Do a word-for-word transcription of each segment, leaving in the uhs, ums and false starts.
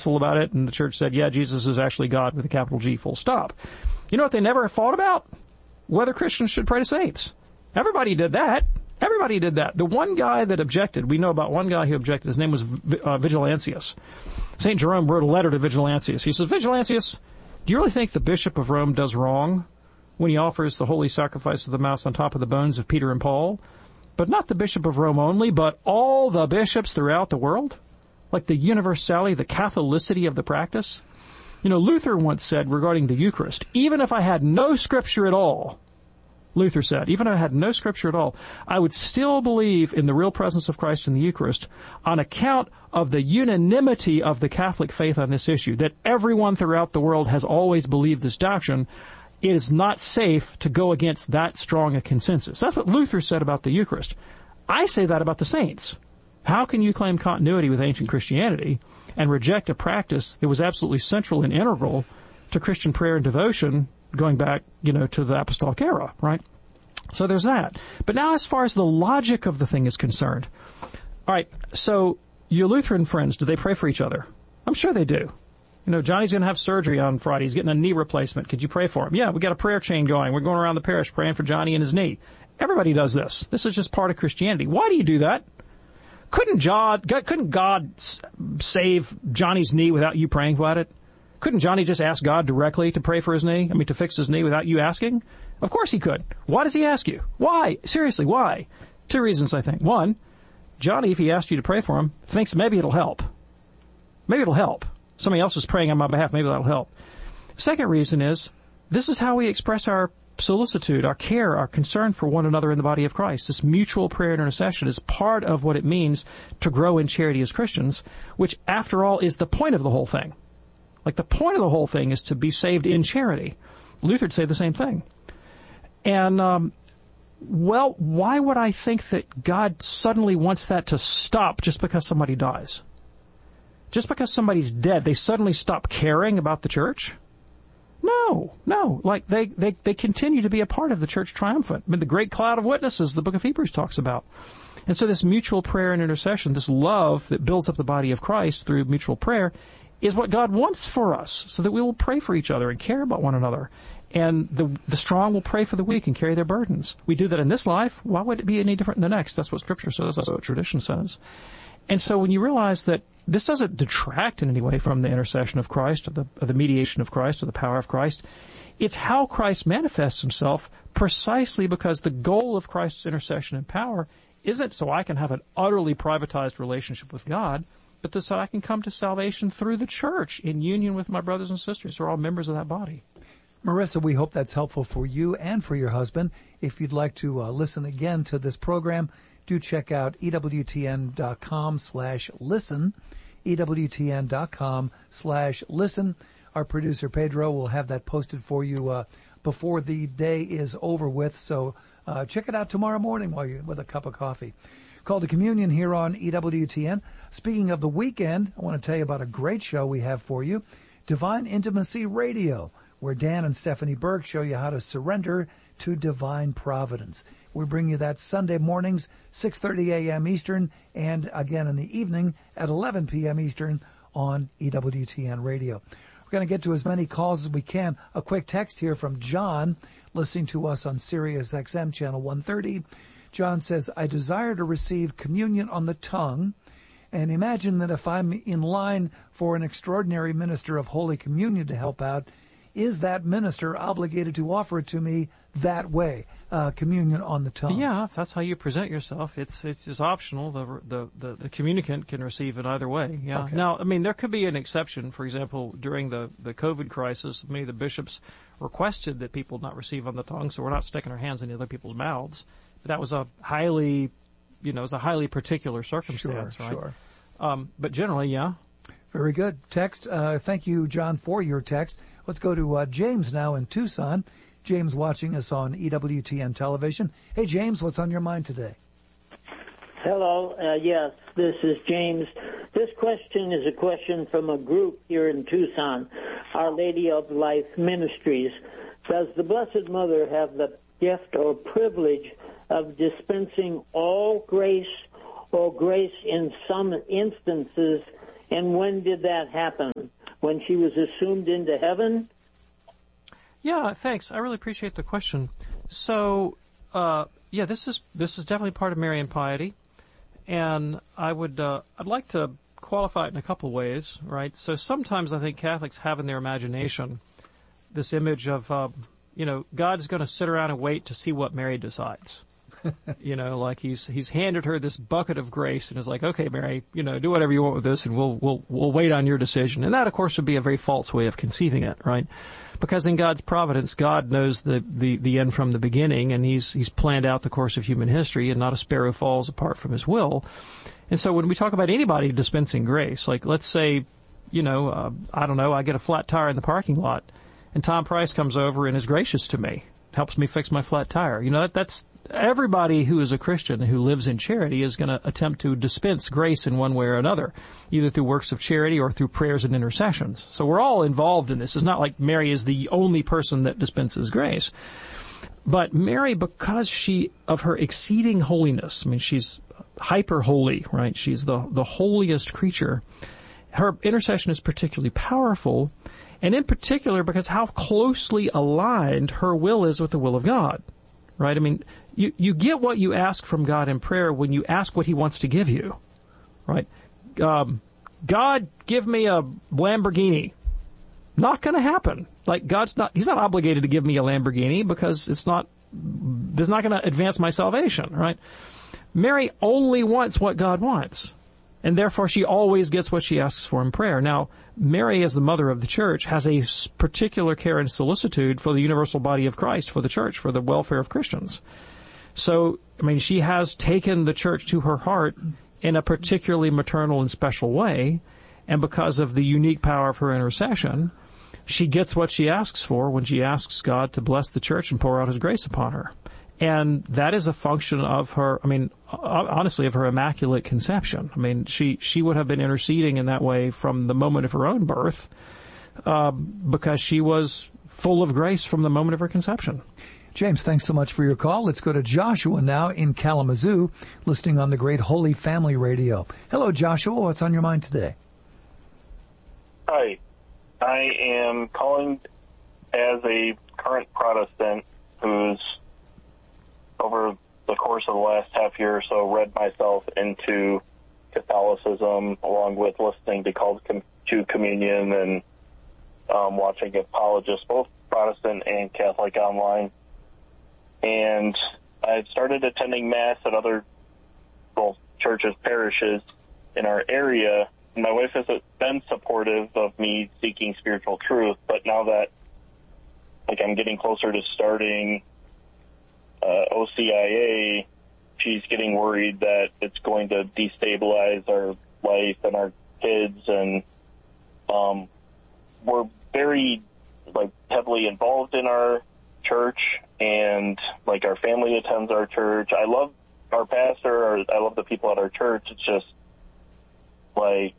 council about it, and the church said, yeah, Jesus is actually God with a capital G, full stop. You know what they never fought about? Whether Christians should pray to saints. Everybody did that. Everybody did that. The one guy that objected, we know about one guy who objected, his name was uh, Vigilantius. Saint Jerome wrote a letter to Vigilantius. He says, Vigilantius, do you really think the Bishop of Rome does wrong when he offers the holy sacrifice of the Mass on top of the bones of Peter and Paul? But not the Bishop of Rome only, but all the bishops throughout the world? Like the universality, the Catholicity of the practice? You know, Luther once said regarding the Eucharist, even if I had no scripture at all, Luther said, even if I had no scripture at all, I would still believe in the real presence of Christ in the Eucharist on account of the unanimity of the Catholic faith on this issue, that everyone throughout the world has always believed this doctrine. It is not safe to go against that strong a consensus. That's what Luther said about the Eucharist. I say that about the saints. How can you claim continuity with ancient Christianity and reject a practice that was absolutely central and integral to Christian prayer and devotion going back, you know, to the apostolic era, right? So there's that. But now as far as the logic of the thing is concerned, all right, so your Lutheran friends, do they pray for each other? I'm sure they do. You know, Johnny's going to have surgery on Friday. He's getting a knee replacement. Could you pray for him? Yeah, we got a prayer chain going. We're going around the parish praying for Johnny and his knee. Everybody does this. This is just part of Christianity. Why do you do that? Couldn't God, couldn't God save Johnny's knee without you praying about it? Couldn't Johnny just ask God directly to pray for his knee? I mean, to fix his knee without you asking? Of course he could. Why does he ask you? Why? Seriously, why? Two reasons, I think. One, Johnny, if he asked you to pray for him, thinks maybe it'll help. Maybe it'll help. Somebody else is praying on my behalf. Maybe that'll help. Second reason is, this is how we express our solicitude, our care, our concern for one another in the body of Christ. This mutual prayer and intercession is part of what it means to grow in charity as Christians, which, after all, is the point of the whole thing. Like, the point of the whole thing is to be saved in charity. Luther'd say the same thing. And, um, well, why would I think that God suddenly wants that to stop just because somebody dies? Just because somebody's dead, they suddenly stop caring about the church? No, no. Like, they, they, they continue to be a part of the church triumphant. I mean, the great cloud of witnesses the book of Hebrews talks about. And so this mutual prayer and intercession, this love that builds up the body of Christ through mutual prayer, is what God wants for us, so that we will pray for each other and care about one another. And the the strong will pray for the weak and carry their burdens. We do that in this life. Why would it be any different in the next? That's what Scripture says. That's what tradition says. And so when you realize that this doesn't detract in any way from the intercession of Christ, or the, or the mediation of Christ, or the power of Christ, it's how Christ manifests himself, precisely because the goal of Christ's intercession and power isn't so I can have an utterly privatized relationship with God, but so I can come to salvation through the church in union with my brothers and sisters who are all members of that body. Marissa, we hope that's helpful for you and for your husband. If you'd like to uh, listen again to this program, do check out ewtn.com slash listen, ewtn.com slash listen. Our producer, Pedro, will have that posted for you uh, before the day is over with. So uh, check it out tomorrow morning while you're with a cup of coffee. Call to Communion here on E W T N. Speaking of the weekend, I want to tell you about a great show we have for you, Divine Intimacy Radio, where Dan and Stephanie Burke show you how to surrender to divine providence. We bring you that Sunday mornings, six thirty a.m. Eastern, and again in the evening at eleven p.m. Eastern on E W T N Radio. We're going to get to as many calls as we can. A quick text here from John, listening to us on Sirius X M Channel one thirty. John says, I desire to receive communion on the tongue, and imagine that if I'm in line for an extraordinary minister of Holy Communion to help out, is that minister obligated to offer it to me that way, uh, communion on the tongue? Yeah, if that's how you present yourself. It's it's, it's optional. The, the the the communicant can receive it either way. Yeah. Okay. Now, I mean, there could be an exception. For example, during the, the COVID crisis, many of the bishops requested that people not receive on the tongue, so we're not sticking our hands in other people's mouths. But that was a highly, you know, it was a highly particular circumstance, sure, right? Sure. Um, but generally, yeah. Very good. Text. Uh, thank you, John, for your text. Let's go to uh, James now in Tucson. James watching us on E W T N television. Hey, James, what's on your mind today? Hello. Uh, yes, this is James. This question is a question from a group here in Tucson, Our Lady of Life Ministries. Does the Blessed Mother have the gift or privilege of dispensing all grace or grace in some instances And when did that happen? When she was assumed into heaven? Yeah, thanks. I really appreciate the question. So, uh, yeah, this is this is definitely part of Marian piety, and I would uh, I'd like to qualify it in a couple of ways, right? So sometimes I think Catholics have in their imagination this image of, uh, you know, God's going to sit around and wait to see what Mary decides. You know, like he's he's handed her this bucket of grace and is like, okay, Mary, you know, do whatever you want with this, and we'll we'll we'll wait on your decision. And that, of course, would be a very false way of conceiving it, right? Because in God's providence, God knows the, the, the end from the beginning, and he's he's planned out the course of human history, and not a sparrow falls apart from his will. And so when we talk about anybody dispensing grace, like let's say, you know, uh, I don't know, I get a flat tire in the parking lot, and Tom Price comes over and is gracious to me, helps me fix my flat tire. You know, that, that's everybody who is a Christian who lives in charity is going to attempt to dispense grace in one way or another, either through works of charity or through prayers and intercessions. So we're all involved in this. It's not like Mary is the only person that dispenses grace. But Mary, because she, of her exceeding holiness, I mean, she's hyper holy, right? She's the, the holiest creature. Her intercession is particularly powerful, and in particular because how closely aligned her will is with the will of God, right? I mean, you, you get what you ask from God in prayer when you ask what he wants to give you, right? Um, God, give me a Lamborghini. Not going to happen. Like, God's not, he's not obligated to give me a Lamborghini because it's not, it's not going to advance my salvation, right? Mary only wants what God wants, and therefore she always gets what she asks for in prayer. Now, Mary, as the mother of the church, has a particular care and solicitude for the universal body of Christ, for the church, for the welfare of Christians. So, I mean, she has taken the church to her heart in a particularly maternal and special way, and because of the unique power of her intercession, she gets what she asks for when she asks God to bless the church and pour out his grace upon her. And that is a function of her, I mean, honestly, of her immaculate conception. I mean, she, she would have been interceding in that way from the moment of her own birth, uh, because she was full of grace from the moment of her conception. James, thanks so much for your call. Let's go to Joshua now in Kalamazoo, listening on the Great Holy Family Radio. Hello, Joshua. What's on your mind today? Hi. I am calling as a current Protestant who's, over the course of the last half year or so, read myself into Catholicism, along with listening to Calls to Communion and um, watching apologists, both Protestant and Catholic, online. And I've started attending Mass at other well, churches, parishes in our area. My wife has been supportive of me seeking spiritual truth, but now that like I'm getting closer to starting uh, O C I A, she's getting worried that it's going to destabilize our life and our kids, and um, we're very like heavily involved in our church, and like our family attends our church. I love our pastor, or I love the people at our church. It's just like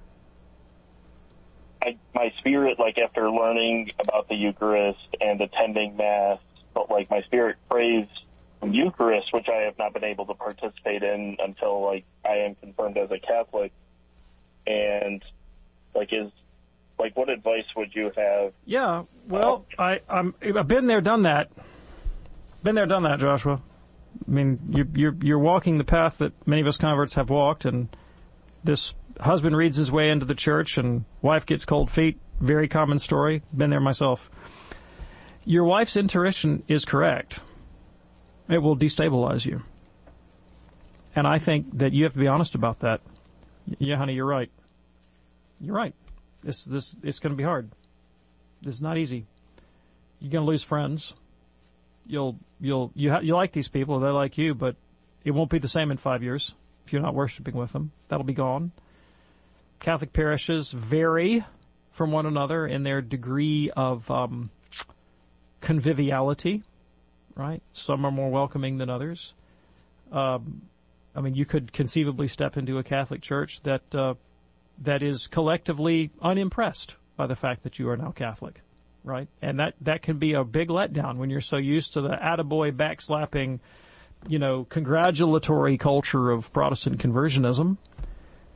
I, my spirit, like after learning about the Eucharist and attending Mass, but like my spirit craves Eucharist, which I have not been able to participate in until like I am confirmed as a Catholic. And like is like what advice would you have? Yeah, well, uh, I I'm, I've been there, done that. Been there, done that, Joshua. I mean, you, you're you're walking the path that many of us converts have walked, and this husband reads his way into the church, and wife gets cold feet. Very common story. Been there myself. Your wife's intuition is correct. It will destabilize you. And I think that you have to be honest about that. Yeah, honey, you're right. You're right. This, this, it's going to be hard. This is not easy. You're going to lose friends. You'll, you'll, you, ha- you like these people. They like you, but it won't be the same in five years if you're not worshiping with them. That'll be gone. Catholic parishes vary from one another in their degree of um, conviviality, right? Some are more welcoming than others. Um, I mean, you could conceivably step into a Catholic church that uh, that is collectively unimpressed by the fact that you are now Catholic, right? And that, that can be a big letdown when you're so used to the attaboy backslapping, you know, congratulatory culture of Protestant conversionism.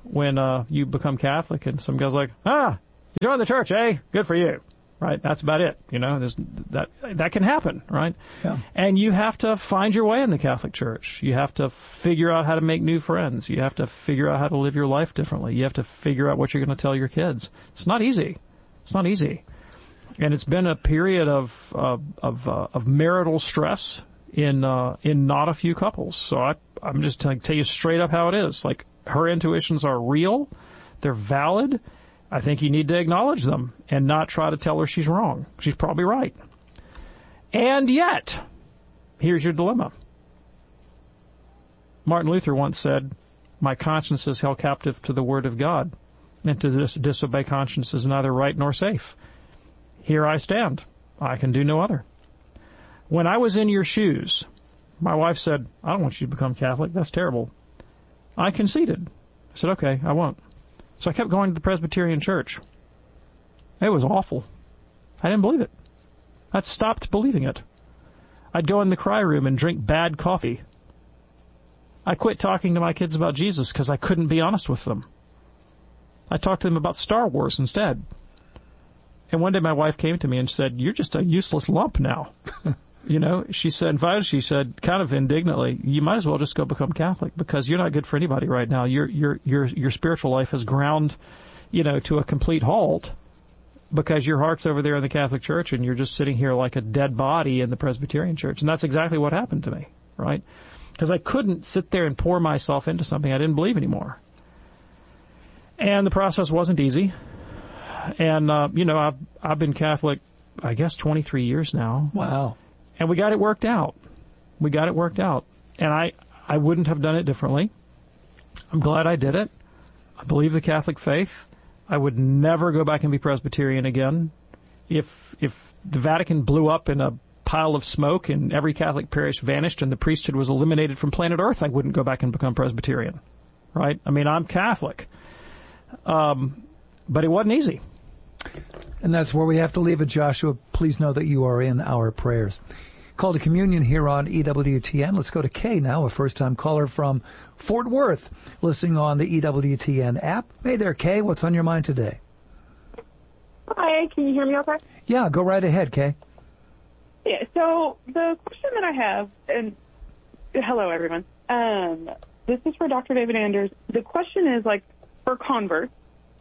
when uh, you become Catholic and some guy's like, ah, you joined the church, eh? Good for you. Right? That's about it. You know, There's, that that can happen, right? Yeah. And you have to find your way in the Catholic Church. You have to figure out how to make new friends. You have to figure out how to live your life differently. You have to figure out what you're going to tell your kids. It's not easy. It's not easy. And it's been a period of uh, of uh, of marital stress in uh, in not a few couples. So I I'm just telling tell you straight up how it is. Like, her intuitions are real. They're valid. I think you need to acknowledge them and not try to tell her she's wrong. She's probably right. And yet, here's your dilemma. Martin Luther once said, my conscience is held captive to the Word of God, and to dis- disobey conscience is neither right nor safe. Here I stand. I can do no other. When I was in your shoes, my wife said, I don't want you to become Catholic. That's terrible. I conceded. I said, okay, I won't. So I kept going to the Presbyterian Church. It was awful. I didn't believe it. I'd stopped believing it. I'd go in the cry room and drink bad coffee. I quit talking to my kids about Jesus because I couldn't be honest with them. I talked to them about Star Wars instead. And one day my wife came to me and said, you're just a useless lump now. You know, she said, in fact, she said, kind of indignantly, you might as well just go become Catholic because you're not good for anybody right now. Your your your your spiritual life has ground, you know, to a complete halt because your heart's over there in the Catholic Church and you're just sitting here like a dead body in the Presbyterian Church. And that's exactly what happened to me, right? Because I couldn't sit there and pour myself into something I didn't believe anymore. And the process wasn't easy. And, uh, you know, I've I've been Catholic, I guess, twenty-three years now. Wow. And we got it worked out. We got it worked out. And I, I wouldn't have done it differently. I'm glad I did it. I believe the Catholic faith. I would never go back and be Presbyterian again. If if the Vatican blew up in a pile of smoke and every Catholic parish vanished and the priesthood was eliminated from planet Earth, I wouldn't go back and become Presbyterian. Right? I mean, I'm Catholic. Um, but it wasn't easy. And that's where we have to leave it, Joshua. Please know that you are in our prayers. Call to communion here on E W T N. Let's go to Kay now, a first-time caller from Fort Worth, listening on the E W T N app. Hey there, Kay. What's on your mind today? Hi. Can you hear me okay? Yeah, go right ahead, Kay. Yeah, so the question that I have, and hello, everyone. Um, this is for Doctor David Anders. The question is, like, for converts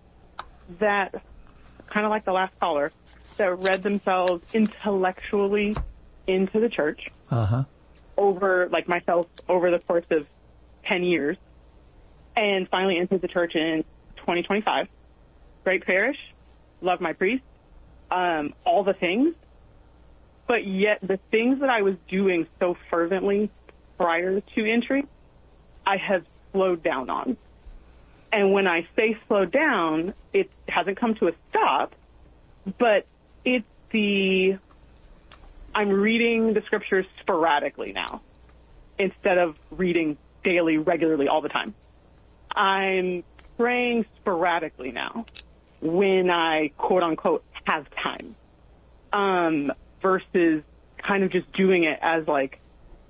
that, kind of like the last caller, that read themselves intellectually into the church uh-huh. over, like myself, over the course of ten years, and finally entered the church in twenty twenty-five. Great parish, love my priest, um, all the things, but yet the things that I was doing so fervently prior to entry, I have slowed down on. And when I say slowed down, it hasn't come to a stop, but it's the, I'm reading the scriptures sporadically now instead of reading daily, regularly, all the time. I'm praying sporadically now when I, quote unquote, have time, um, versus kind of just doing it as like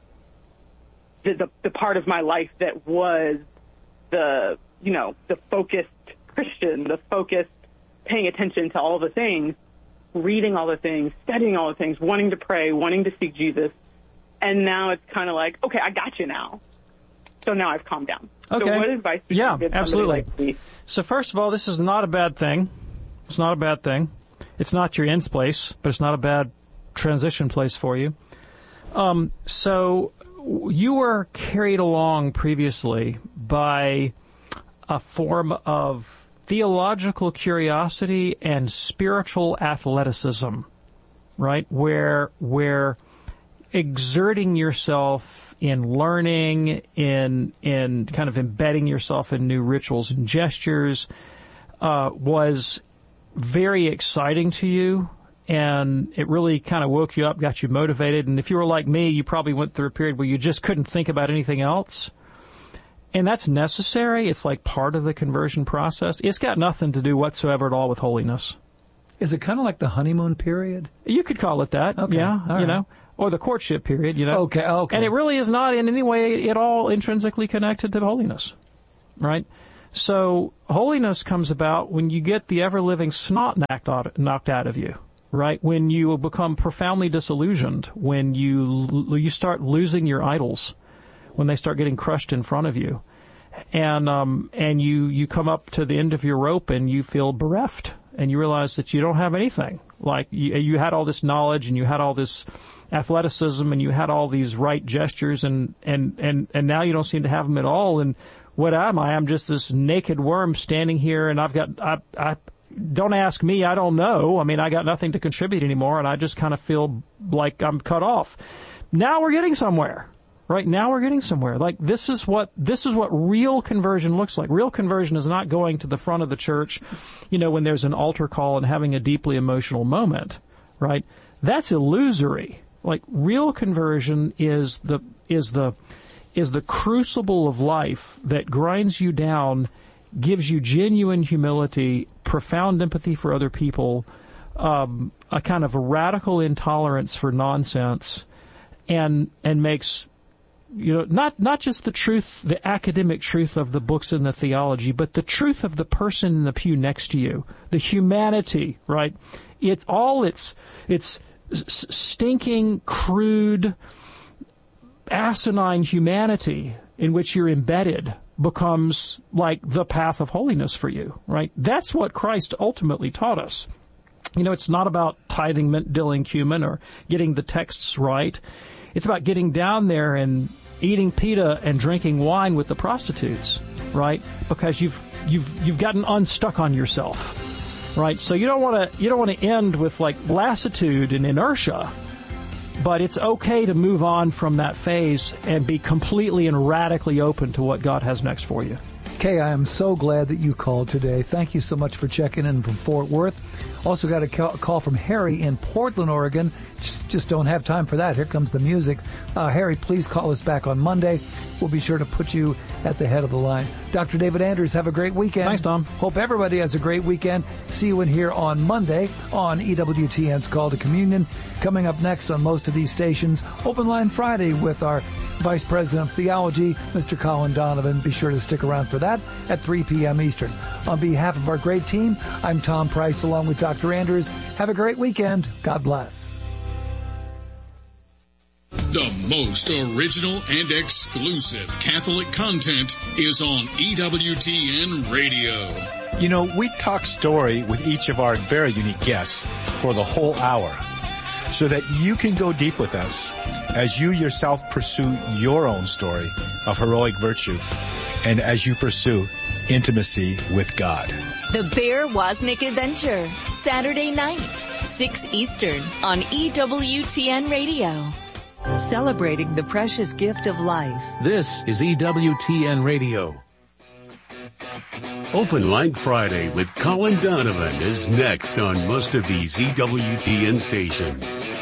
the, the, the part of my life that was the, you know, the focused Christian, the focused paying attention to all the things, reading all the things, studying all the things, wanting to pray, wanting to seek Jesus. And now it's kind of like, okay, I got you now. So now I've calmed down. Okay. So what advice do yeah, you give absolutely. Like me? So first of all, this is not a bad thing. It's not a bad thing. It's not your end place, but it's not a bad transition place for you. Um, so you were carried along previously by a form of theological curiosity and spiritual athleticism, right? Where, where exerting yourself in learning, in, in kind of embedding yourself in new rituals and gestures, uh, was very exciting to you. And it really kind of woke you up, got you motivated. And if you were like me, you probably went through a period where you just couldn't think about anything else. And that's necessary. It's like part of the conversion process. It's got nothing to do whatsoever at all with holiness. Is it kind of like the honeymoon period? You could call it that, okay. yeah, all you right. know, or the courtship period, you know. Okay, okay. And it really is not in any way at all intrinsically connected to holiness, right? So holiness comes about when you get the ever-living snot knocked out, knocked out of you, right? When you become profoundly disillusioned, when you you start losing your idols, when they start getting crushed in front of you, and um, and you you come up to the end of your rope and you feel bereft, and you realize that you don't have anything. Like you, you had all this knowledge and you had all this athleticism and you had all these right gestures, and and and and now you don't seem to have them at all. And what am I? I'm just this naked worm standing here, and I've got, I, I, don't ask me, I don't know. I mean, I got nothing to contribute anymore, and I just kind of feel like I'm cut off. Now we're getting somewhere, right? Now we're getting somewhere. Like, this is what, this is what real conversion looks like. Real conversion is not going to the front of the church, you know, when there's an altar call and having a deeply emotional moment, right? That's illusory. Like, real conversion is the, is the, is the crucible of life that grinds you down, gives you genuine humility, profound empathy for other people, um, a kind of a radical intolerance for nonsense, and and makes, you know, not not just the truth, the academic truth of the books and the theology, but the truth of the person in the pew next to you, the humanity, right? It's all it's it's stinking, crude, asinine humanity in which you're embedded becomes like the path of holiness for you, right? That's what Christ ultimately taught us. You know, it's not about tithing, mint, dilling, cumin, or getting the texts right. It's about getting down there and eating pita and drinking wine with the prostitutes, right? Because you've you've you've gotten unstuck on yourself, right? So you don't want to you don't want to end with like lassitude and inertia. But it's okay to move on from that phase and be completely and radically open to what God has next for you. Kay, I am so glad that you called today. Thank you so much for checking in from Fort Worth. Also got a call from Harry in Portland, Oregon. Just, just don't have time for that. Here comes the music. Uh, Harry, please call us back on Monday. We'll be sure to put you at the head of the line. Doctor David Anders, have a great weekend. Thanks, Tom. Hope everybody has a great weekend. See you in here on Monday on E W T N's Call to Communion. Coming up next on most of these stations, Open Line Friday with our Vice President of Theology, Mister Colin Donovan. Be sure to stick around for that at three p.m. Eastern. On behalf of our great team, I'm Tom Price along with Doctor Anders. Have a great weekend. God bless. The most original and exclusive Catholic content is on E W T N Radio. You know, we talk story with each of our very unique guests for the whole hour so that you can go deep with us as you yourself pursue your own story of heroic virtue and as you pursue intimacy with God. The Bear Wozniak Adventure, Saturday night, six Eastern on E W T N Radio. Celebrating the precious gift of life. This is E W T N Radio. Open Line Friday with Colin Donovan is next on most of these E W T N stations.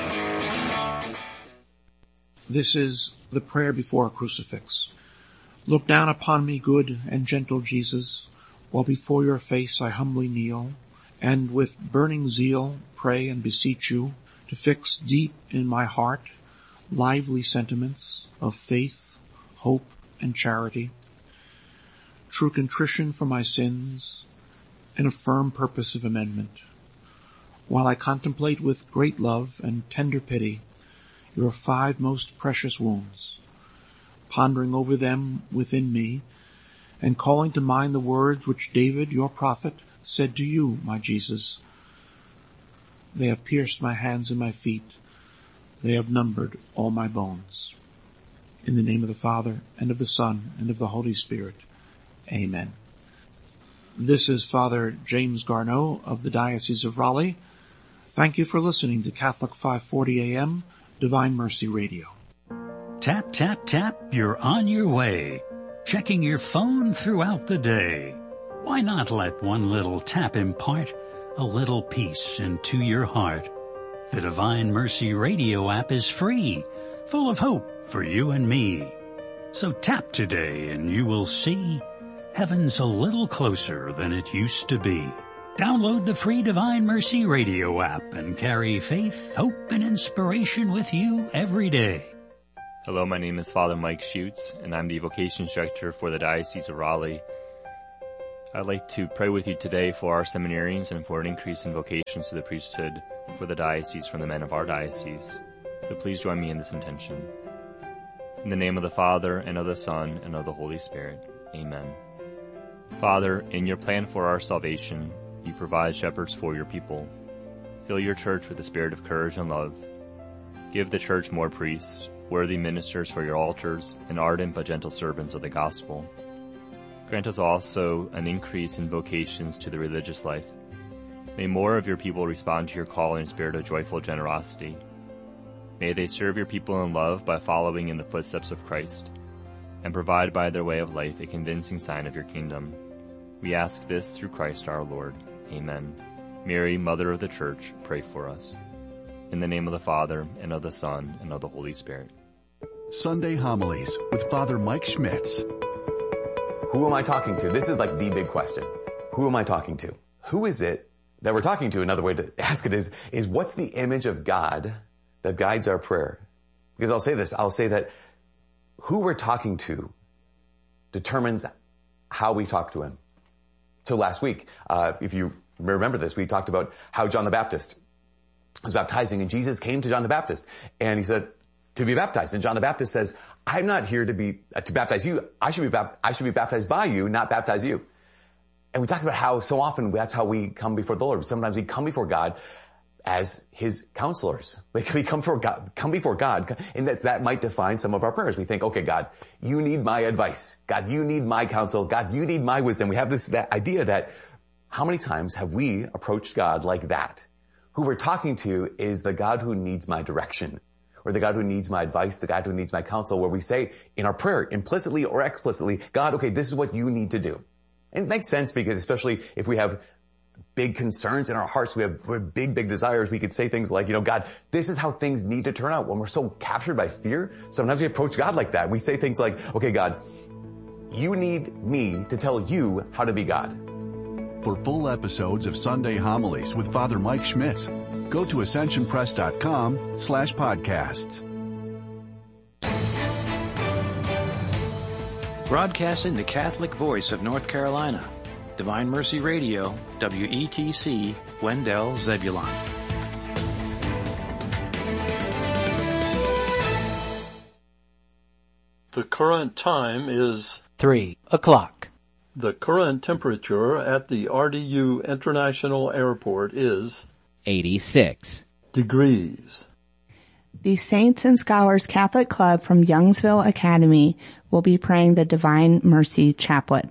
This is the prayer before a crucifix. Look down upon me, good and gentle Jesus, while before your face I humbly kneel, and with burning zeal pray and beseech you to fix deep in my heart lively sentiments of faith, hope, and charity, true contrition for my sins, and a firm purpose of amendment, while I contemplate with great love and tender pity your five most precious wounds, pondering over them within me, and calling to mind the words which David, your prophet, said to you, my Jesus. They have pierced my hands and my feet. They have numbered all my bones. In the name of the Father, and of the Son, and of the Holy Spirit. Amen. This is Father James Garneau of the Diocese of Raleigh. Thank you for listening to Catholic five forty A M, Divine Mercy Radio. Tap, tap, tap, you're on your way. Checking your phone throughout the day. Why not let one little tap impart a little peace into your heart? The Divine Mercy Radio app is free, full of hope for you and me. So tap today and you will see heaven's a little closer than it used to be. Download the free Divine Mercy Radio app and carry faith, hope, and inspiration with you every day. Hello, my name is Father Mike Schutz, and I'm the Vocation Instructor for the Diocese of Raleigh. I'd like to pray with you today for our seminarians and for an increase in vocations to the priesthood for the diocese from the men of our diocese. So please join me in this intention. In the name of the Father, and of the Son, and of the Holy Spirit. Amen. Father, in your plan for our salvation, you provide shepherds for your people. Fill your church with the spirit of courage and love. Give the church more priests, worthy ministers for your altars, and ardent but gentle servants of the gospel. Grant us also an increase in vocations to the religious life. May more of your people respond to your call in a spirit of joyful generosity. May they serve your people in love by following in the footsteps of Christ, and provide by their way of life a convincing sign of your kingdom. We ask this through Christ our Lord. Amen. Mary, Mother of the Church, pray for us. In the name of the Father, and of the Son, and of the Holy Spirit. Sunday Homilies with Father Mike Schmitz. Who am I talking to? This is like the big question. Who am I talking to? Who is it that we're talking to? Another way to ask it is, is what's the image of God that guides our prayer? Because I'll say this, I'll say that who we're talking to determines how we talk to him. So last week, uh, if you remember this, we talked about how John the Baptist was baptizing, and Jesus came to John the Baptist and he said to be baptized. And John the Baptist says, I'm not here to be, uh, to baptize you. I should be, bap- I should be baptized by you, not baptize you. And we talked about how so often that's how we come before the Lord. Sometimes we come before God as his counselors. Like we come for God, come before God, and that, that might define some of our prayers. We think, okay, God, you need my advice. God, you need my counsel. God, you need my wisdom. We have this that idea that how many times have we approached God like that? Who we're talking to is the God who needs my direction, or the God who needs my advice, the God who needs my counsel, where we say in our prayer, implicitly or explicitly, God, okay, this is what you need to do. And it makes sense because especially if we have big concerns in our hearts, we have, we have big, big desires, we could say things like, you know, God, this is how things need to turn out. When we're so captured by fear, sometimes we approach God like that. We say things like, okay, God, you need me to tell you how to be God. For full episodes of Sunday Homilies with Father Mike Schmitz, go to ascensionpress.com slash podcasts. Broadcasting the Catholic voice of North Carolina, Divine Mercy Radio, W E T C, Wendell, Zebulon. The current time is three o'clock. The current temperature at the R D U International Airport is eighty-six degrees. The Saints and Scholars Catholic Club from Youngsville Academy will be praying the Divine Mercy Chaplet.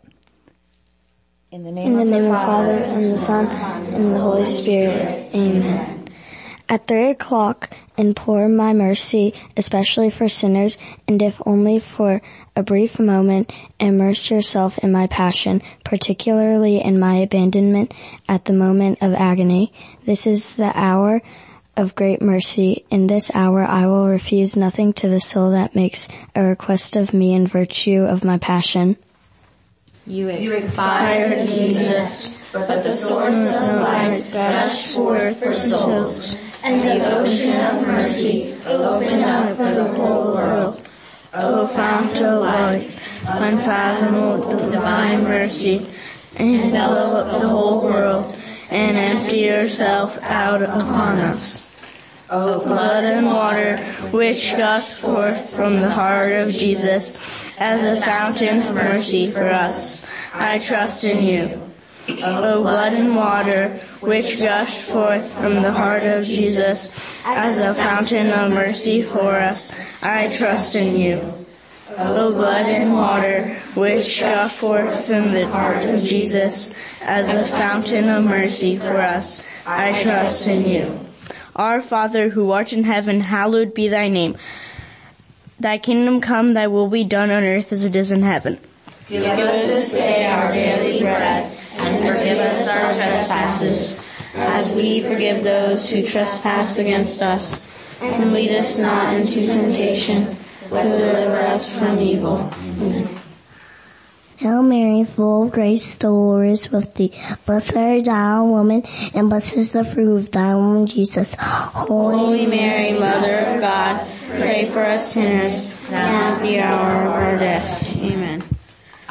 In the name, In the of, name the of the Father, and the Son, and the Holy Spirit. Amen. At three o'clock, implore my mercy, especially for sinners, and if only for a brief moment, immerse yourself in my passion, particularly in my abandonment at the moment of agony. This is the hour of great mercy. In this hour I will refuse nothing to the soul that makes a request of me in virtue of my passion. You expired, Jesus, but the source of life gushed forth for souls, and the ocean of mercy opened up for the whole world. O fount of life, unfathomable divine mercy, envelop the whole world, and empty yourself out upon us. O blood and water, which gushed forth from the heart of Jesus, as a fountain of mercy for us, I trust in you. O blood and water, which gushed forth from the heart of Jesus, as a fountain of mercy for us, I trust in you. O blood and water, which gushed forth from the heart of Jesus, as a fountain of mercy for us, I trust in you. Our Father, who art in heaven, hallowed be thy name. Thy kingdom come, thy will be done on earth as it is in heaven. Give us this day our daily bread, and forgive us our trespasses, as we forgive those who trespass against us. And lead us not into temptation, but deliver us from evil. Amen. Hail Mary, full of grace, the Lord is with thee. Blessed art thou, woman, and blessed is the fruit of thy womb, Jesus. Holy, Holy Mary, Mother of God, pray for us sinners, now at the hour of our death. Amen.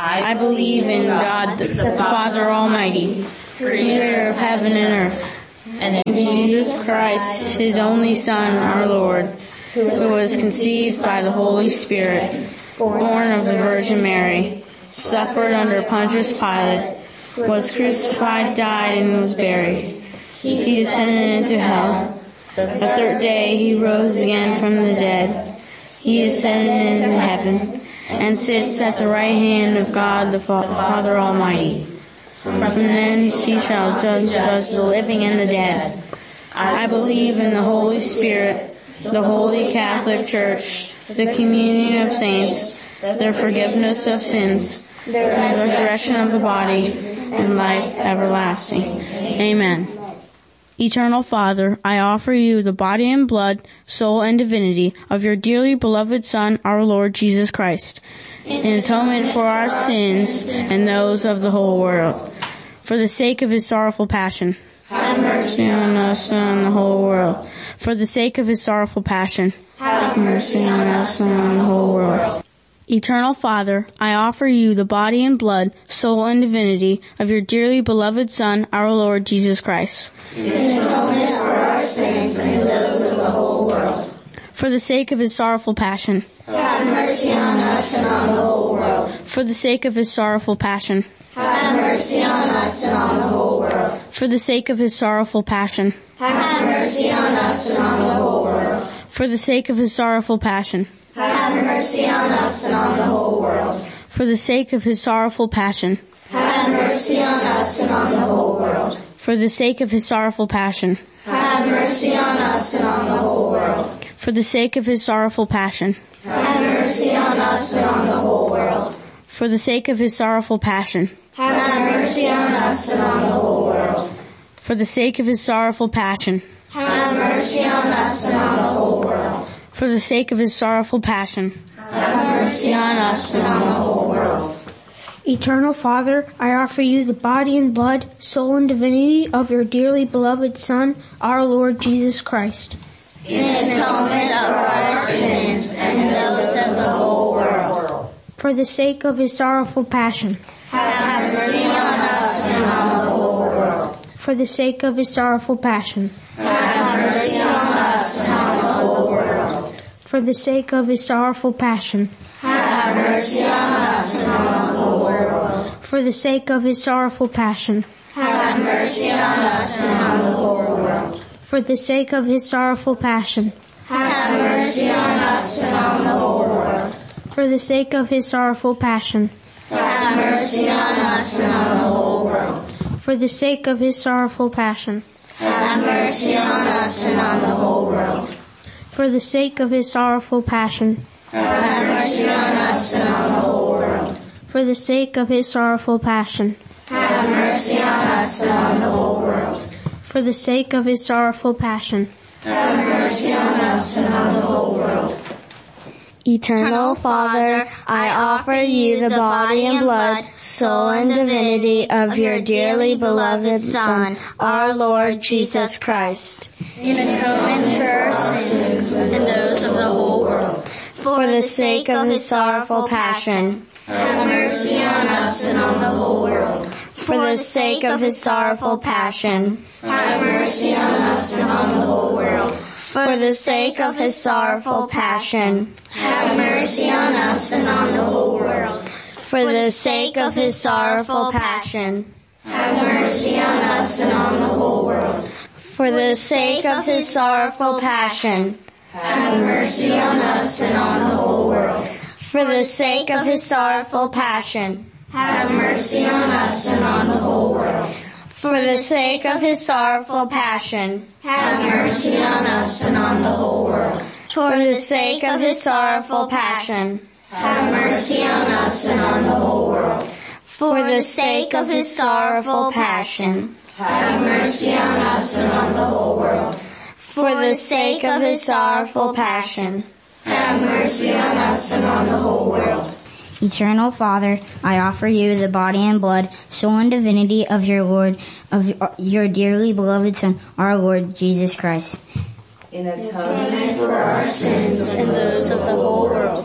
I believe in God, the, the Father Almighty, creator of heaven and earth, and in Jesus Christ, his only Son, our Lord, who was conceived by the Holy Spirit, born of the Virgin Mary, suffered under Pontius Pilate, was crucified, died, and was buried. He descended into hell. The third day he rose again from the dead. He ascended into heaven, and sits at the right hand of God the Father Almighty. From thence he shall judge, judge the living and the dead. I believe in the Holy Spirit, the Holy Catholic Church, the communion of saints, the forgiveness of sins, the resurrection of the body, and life everlasting. Amen. Eternal Father, I offer you the body and blood, soul and divinity of your dearly beloved Son, our Lord Jesus Christ, in atonement for our sins and those of the whole world, for the sake of his sorrowful passion. Have mercy on us and on the whole world. For the sake of his sorrowful passion. Have mercy on us and on the whole world. Eternal Father, I offer you the body and blood, soul and divinity of your dearly beloved Son, our Lord Jesus Christ, in atonement for our sins and those of the whole world. For the sake of his sorrowful passion. Have mercy on us and on the whole world. For the sake of his sorrowful passion. Have mercy on us and on the whole world. For the sake of his sorrowful passion. Have mercy on us and on the whole world. For the sake of his sorrowful passion. Have mercy on us and on the whole world. For the sake of his sorrowful passion. Have mercy on us and on the whole world. For the sake of his sorrowful passion. Have mercy on us and on the whole world. For the sake of his sorrowful passion. Have mercy on us and on the whole world. For the sake of his sorrowful passion. Have mercy on us and on the whole world. For the sake of his sorrowful passion. Have mercy on us and on the whole world. For the sake of his sorrowful passion. Have mercy on us and on the whole world. Eternal Father, I offer you the body and blood, soul and divinity of your dearly beloved Son, our Lord Jesus Christ, in atonement of our sins and those of the whole world. For the sake of his sorrowful passion. Have mercy on us and on the whole world. For the sake of his sorrowful passion. Have mercy on us and on the whole world. For the sake of his sorrowful passion. Have mercy on us and on the whole world. For the sake of his sorrowful passion. Have mercy on us and on the whole world. For the sake of his sorrowful passion. Have mercy on us and on the whole world. For the sake of his sorrowful passion. Have mercy on us and on the whole world. For the sake of his sorrowful passion. Have mercy on us and on the whole world. For the sake of his sorrowful passion. Have mercy on us and on the whole world. For the sake of his sorrowful passion. Have mercy on us and on the whole world. For the sake of his sorrowful passion. Have mercy on us and on the whole world. Eternal Father, I offer you the body and blood, soul and divinity of your dearly beloved Son, our Lord Jesus Christ, in atonement for our sins and those of the whole world. For the sake of his sorrowful passion. Have mercy on us and on the whole world. For the sake of his sorrowful passion. Have mercy on us and on the whole world. For the sake of his sorrowful passion. Have mercy on us and on the whole world. For the sake of his sorrowful passion. Have mercy on us and on the whole world. For the sake of his sorrowful passion. Have mercy on us and on the whole world. For the sake of his sorrowful passion. Have mercy on us and on the whole world. For the sake of his sorrowful passion. Have mercy on us and on the whole world. For the sake of his sorrowful passion. Have mercy on us and on the whole world. For the sake of his sorrowful passion. Have mercy on us and on the whole world. For the sake of his sorrowful passion. Have mercy on us and on the whole world. Eternal Father, I offer you the body and blood, soul and divinity of your Lord, of your dearly beloved Son, our Lord Jesus Christ, in atonement for our sins and those of the whole world.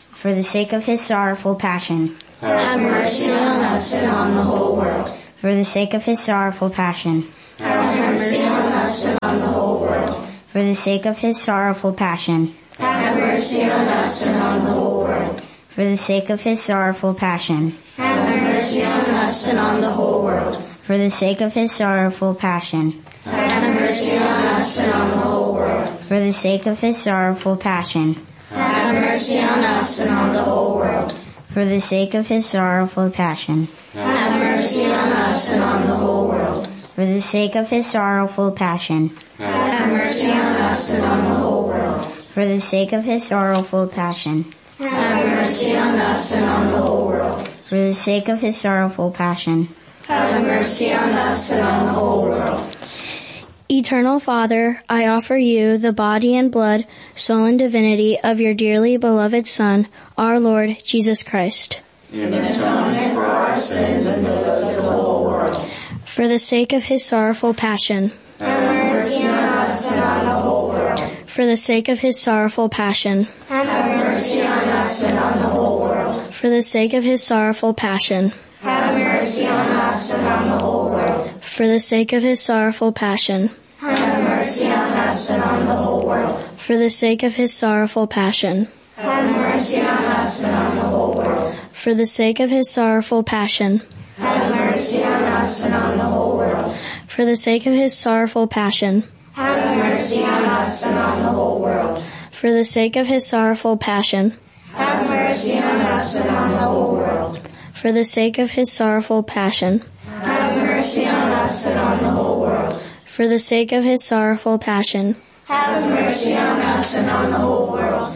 for the sake of his sorrowful passion. Have mercy on us and on the whole world. For the sake of his sorrowful passion. Have mercy on us and on the whole world. For the sake of his sorrowful passion. Have mercy on us and on the whole world. For the sake of his sorrowful passion. Have mercy on us and on the whole world. For the sake of his sorrowful passion. Have mercy on us and on the whole world. For the sake of his sorrowful passion. Have mercy on us and on the whole world. For the sake of his sorrowful passion. Have mercy on us and on the whole world. For the sake of his sorrowful passion. Have mercy on us and on the whole world. For the sake of his sorrowful passion. Have mercy on us and on the whole world. For the sake of his sorrowful passion. Have mercy on us and on the whole world. Eternal Father, I offer you the body and blood, soul and divinity of your dearly beloved Son, our Lord Jesus Christ. In atonement for our sins and those of the whole world. For the sake of his sorrowful passion. Have mercy on us and on the whole world. For the sake of his sorrowful passion. Have mercy on us and on the whole world. For the sake of his sorrowful passion. Have mercy on us and on the whole world. For the sake of his sorrowful passion. Have mercy on us and on the whole world. For the sake of his sorrowful passion. Have mercy on us and on the whole world. For the sake of his sorrowful passion. Have mercy on us and on the whole world. For the sake of his sorrowful passion. Have mercy on us and on the whole world. For the sake of his sorrowful passion. Have mercy on us and on the whole world. For the sake of his sorrowful passion. Have mercy on us and on the whole world. For the sake of his sorrowful passion. Have mercy on us and on the whole world.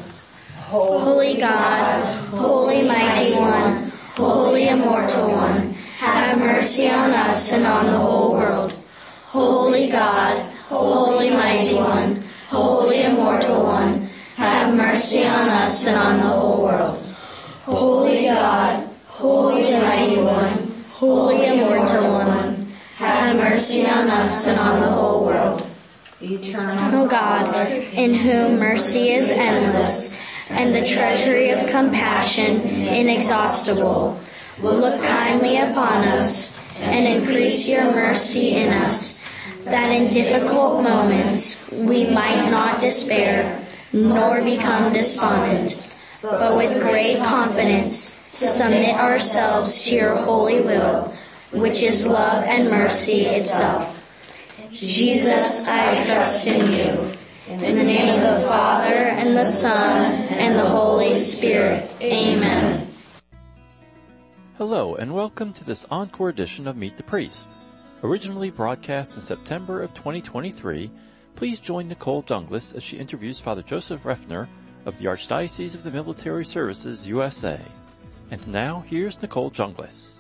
Holy God, Holy Mighty One, Holy Immortal One, have mercy on us and on the whole world. Holy God, Holy Mighty One, Holy Immortal One, have mercy on us and on the whole world. Holy God, Holy Mighty One, Holy Immortal One, have mercy on us and on the whole world. Eternal God, in whom mercy is endless, and the treasury of compassion inexhaustible, look kindly upon us, and increase your mercy in us, that in difficult moments we might not despair, nor become despondent, but with great confidence submit ourselves to your holy will, which is love and mercy itself. Jesus, I trust in you. In the name of the Father, and the Son, and the Holy Spirit. Amen. Hello, and welcome to this encore edition of Meet the Priest. Originally broadcast in September of twenty twenty-three, please join Nicole Jungles as she interviews Father Joseph Refner of the Archdiocese of the Military Services, U S A. And now, here's Nicole Jungles.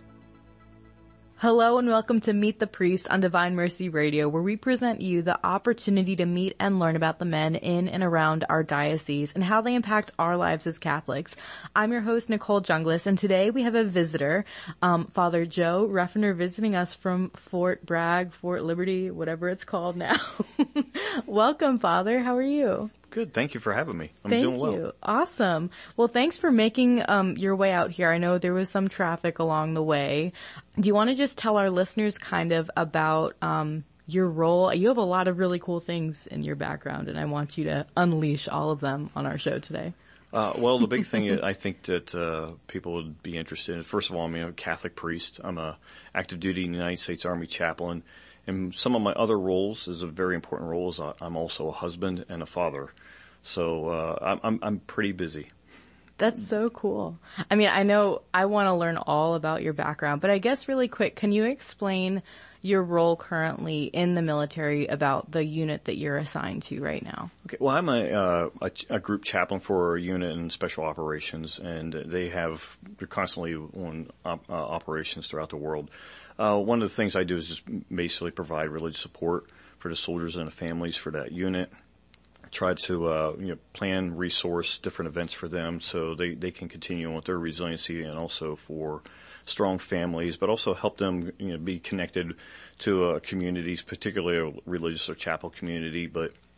Hello and welcome to Meet the Priest on Divine Mercy Radio, where we present you the opportunity to meet and learn about the men in and around our diocese and how they impact our lives as Catholics. I'm your host, Nicole Jungles, and today we have a visitor, um, Father Joe Refner, visiting us from Fort Bragg, Fort Liberty, whatever it's called now. Welcome, Father. How are you? Good. Thank you for having me. I'm Thank doing well. you. Awesome. Well, thanks for making um, your way out here. I know there was some traffic along the way. Do you want to just tell our listeners kind of about um, your role? You have a lot of really cool things in your background, and I want you to unleash all of them on our show today. Uh, well, the big thing I think that uh, people would be interested in, first of all, I'm a Catholic priest. I'm a active duty United States Army chaplain. And some of my other roles is a very important role is I'm also a husband and a father. So uh, I'm I'm pretty busy. That's so cool. I mean, I know I want to learn all about your background, but I guess really quick, can you explain your role currently in the military about the unit that you're assigned to right now? Okay. Well, I'm a uh, a, a group chaplain for a unit in special operations, and they have they're constantly on op, uh, operations throughout the world. Uh, one of the things I do is just basically provide religious support for the soldiers and the families for that unit. Try to uh, you know, plan, resource different events for them so they, they can continue on with their resiliency, and also for strong families, but also help them you know, be connected to uh, communities, particularly a religious or chapel community, but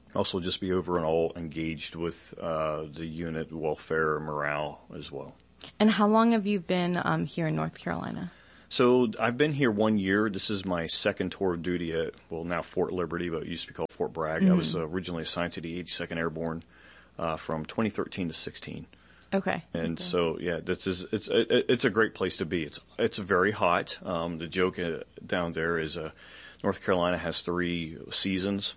also just be over and all engaged with uh, the unit welfare and morale as well. And how long have you been um, here in North Carolina? So I've been here one year. This is my second tour of duty at, well, now Fort Liberty, but it used to be called Fort Bragg. Mm-hmm. I was uh, originally assigned to the eighty-second Airborne uh, from twenty thirteen to sixteen. Okay. And okay. so, yeah, this is it's it, it's a great place to be. It's it's very hot. Um, the joke uh, down there is uh, North Carolina has three seasons: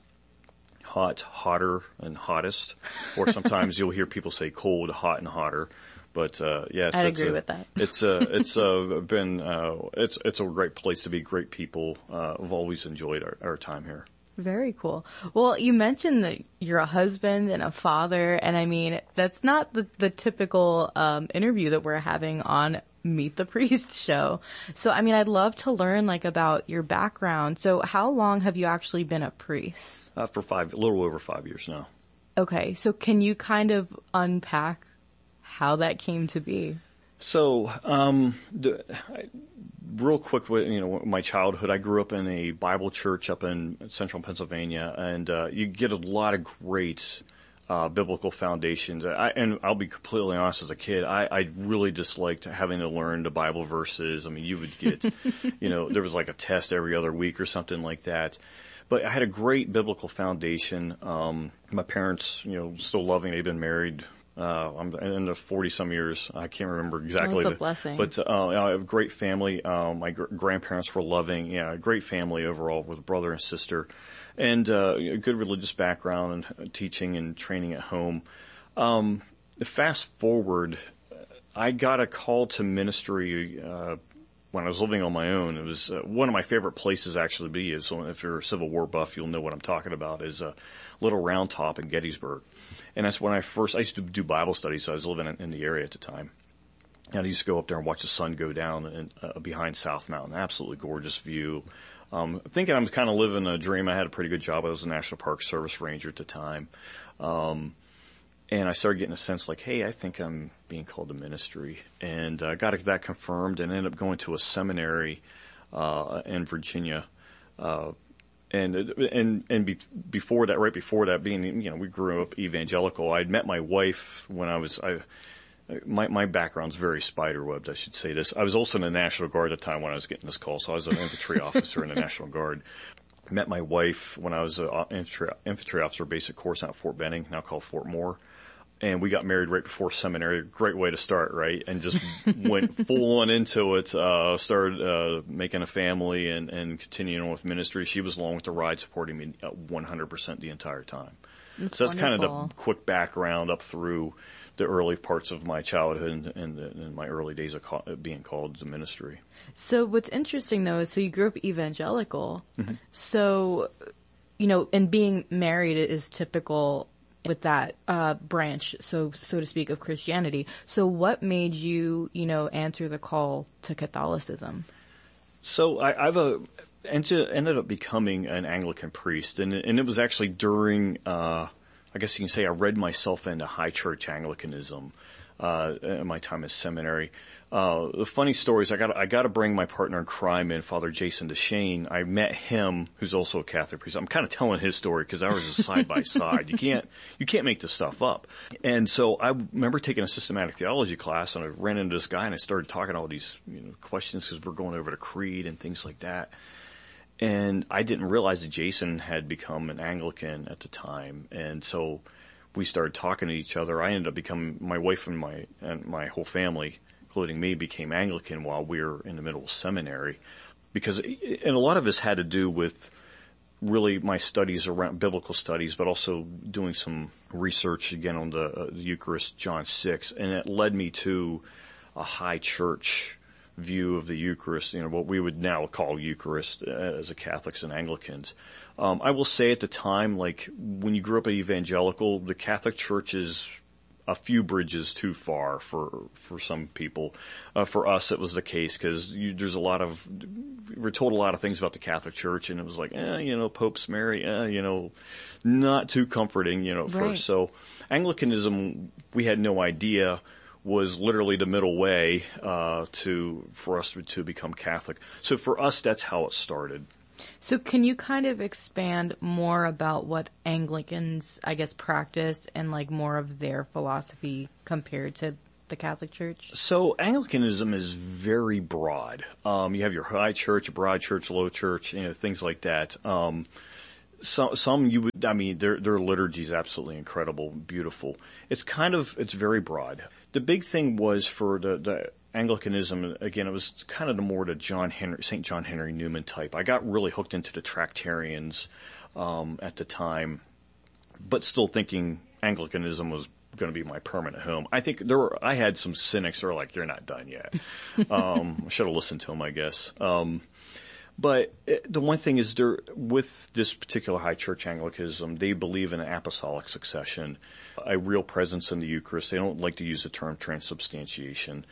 hot, hotter, and hottest. Or sometimes you'll hear people say cold, hot, and hotter. But uh, yes, I'd it's agree a, with that. it's uh, it's uh, been uh, it's it's a great place to be. Great people. Uh, I've always enjoyed our, our time here. Very cool. Well, you mentioned that you're a husband and a father, and I mean, that's not the, the typical um, interview that we're having on Meet the Priest show. So, I mean, I'd love to learn, like, about your background. So, how long have you actually been a priest? Uh, for five, a little over five years now. Okay, so can you kind of unpack how that came to be? So, um, the, I, real quick, you know, my childhood, I grew up in a Bible church up in central Pennsylvania, and uh, you get a lot of great uh, biblical foundations. I, and I'll be completely honest, as a kid, I, I really disliked having to learn the Bible verses. I mean, you would get, you know, there was like a test every other week or something like that. But I had a great biblical foundation. Um, my parents, you know, still loving. They've been married. Uh, I'm in the forty some years. I can't remember exactly. That's a blessing. But, uh, I have a great family. Um, my gr- grandparents were loving. Yeah, a great family overall with a brother and sister, and, uh, a good religious background and teaching and training at home. Um, fast forward, I got a call to ministry, uh, when I was living on my own. It was uh, one of my favorite places actually to be. Is, so if you're a Civil War buff, you'll know what I'm talking about, is a Little Round Top in Gettysburg. And that's when I first, I used to do Bible studies, so I was living in, in the area at the time. And I used to go up there and watch the sun go down in, uh, behind South Mountain. Absolutely gorgeous view. Um, thinking I'm kind of living a dream. I had a pretty good job. I was a National Park Service ranger at the time. Um, and I started getting a sense like, hey, I think I'm being called to ministry. And I uh, got that confirmed and ended up going to a seminary uh, in Virginia. Uh, And, and, and be, before that, right before that, being, you know, we grew up evangelical. I'd met my wife when I was, I, my, my background's very spiderwebbed, I should say this. I was also in the National Guard at the time when I was getting this call, so I was an infantry officer in the National Guard. Met my wife when I was an infantry, infantry officer basic course out at Fort Benning, now called Fort Moore. And we got married right before seminary. Great way to start, right? And just went full on into it. Uh, started uh, making a family and, and continuing on with ministry. She was along with the ride, supporting me one hundred percent the entire time. That's so that's wonderful. kind of the quick background up through the early parts of my childhood and, and, and my early days of call, being called to ministry. So what's interesting, though, is so you grew up evangelical. Mm-hmm. So, you know, and being married is typical with that uh branch, so so to speak, of Christianity. So what made you, you know, answer the call to Catholicism? So I, I've a, ended up becoming an Anglican priest, and, and it was actually during, uh, I guess you can say I read myself into high church Anglicanism uh, in my time as seminary. Uh, the funny story is I got I got to bring my partner in crime in, Father Jason DeShane. I met him, who's also a Catholic priest. I'm kind of telling his story because ours is side by side. You can't you can't make this stuff up. And so I remember taking a systematic theology class, and I ran into this guy, and I started talking all these you know questions because we're going over the creed and things like that. And I didn't realize that Jason had become an Anglican at the time, and so we started talking to each other. I ended up becoming, my wife and my and my whole family, including me, became Anglican while we were in the middle of seminary, because, and a lot of this had to do with really my studies around biblical studies, but also doing some research again on the, uh, the Eucharist, John six, and it led me to a high church view of the Eucharist, you know, what we would now call Eucharist uh, as a Catholics and Anglicans. Um, I will say at the time, like, when you grew up evangelical, the Catholic Church is a few bridges too far for for some people. Uh, for us, it was the case because there's a lot of we're told a lot of things about the Catholic Church, and it was like, eh, you know, Pope's Mary, eh, you know, not too comforting, you know, at right. first. So Anglicanism, we had no idea, was literally the middle way uh, to for us to, to become Catholic. So for us, that's how it started. So can you kind of expand more about what Anglicans, I guess, practice and like more of their philosophy compared to the Catholic Church? So Anglicanism is very broad. Um, you have your high church, broad church, low church, you know, things like that. Um, some, some you would, I mean, their, their liturgy is absolutely incredible, beautiful. It's kind of, it's very broad. The big thing was for the, the Anglicanism, again, it was kind of the more the John Henry, Saint John Henry Newman type. I got really hooked into the Tractarians, um, at the time, but still thinking Anglicanism was going to be my permanent home. I think there were, I had some cynics who were like, you're not done yet. um, I should have listened to them, I guess. Um, but it, the one thing is there, with this particular high church Anglicanism, they believe in an apostolic succession, a real presence in the Eucharist. They don't like to use the term transubstantiation.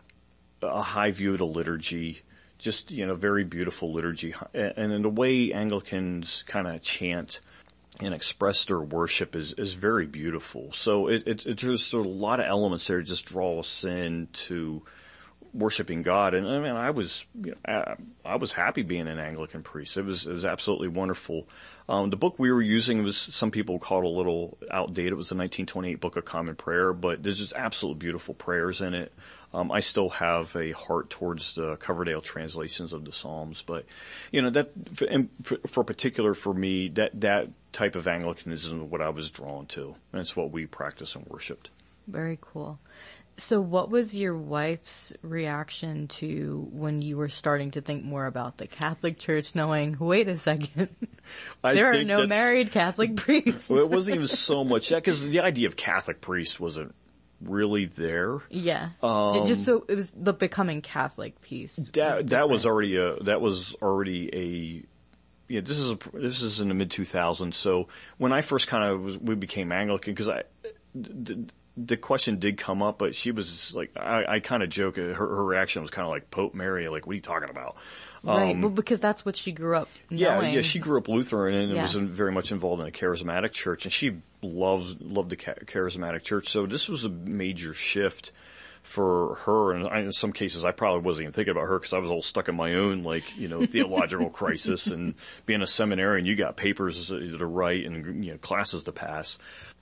A high view of the liturgy, just, you know, very beautiful liturgy. And in the way Anglicans kind of chant and express their worship is, is very beautiful. So it, it, it, there's a lot of elements there that just draw us into worshiping God. And I mean, I was, you know, I, I was happy being an Anglican priest. It was, it was absolutely wonderful. Um, the book we were using was, some people call it a little outdated. It was the nineteen twenty-eight Book of Common Prayer, but there's just absolute beautiful prayers in it. Um, I still have a heart towards the Coverdale translations of the Psalms, but, you know, that, for, for particular for me, that, that type of Anglicanism is what I was drawn to. And it's what we practiced and worshiped. Very cool. So what was your wife's reaction to when you were starting to think more about the Catholic Church, knowing, wait a second, there are no married Catholic priests? Well, it wasn't even so much that, because the idea of Catholic priests wasn't really there. Yeah. Um, Just so it was the becoming Catholic piece. That, was that was already a, that was already a, yeah, this is a, this is in the mid two thousands. So when I first kind of was, we became Anglican, because I, the, the question did come up, but she was like, I, I kind of joke, her, her reaction was kind of like Pope Mary, like, what are you talking about? Right, um, well, because that's what she grew up knowing. Yeah, yeah, she grew up Lutheran and yeah. was in, very much involved in a charismatic church, and she loves, loved the charismatic church. So this was a major shift for her, and I, in some cases I probably wasn't even thinking about her because I was all stuck in my own, like, you know, theological crisis, and being a seminarian, you got papers to write and, you know, classes to pass.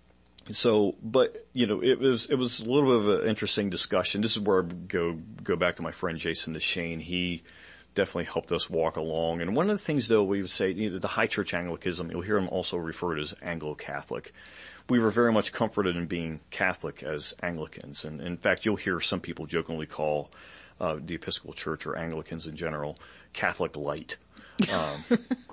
So, but, you know, it was, it was a little bit of an interesting discussion. This is where I go, go back to my friend Jason DeShane. He definitely helped us walk along. And one of the things, though, we would say, you know, the high church Anglicanism, you'll hear them also referred as Anglo-Catholic. We were very much comforted in being Catholic as Anglicans. And in fact, you'll hear some people jokingly call, uh, the Episcopal Church or Anglicans in general, Catholic light. Um,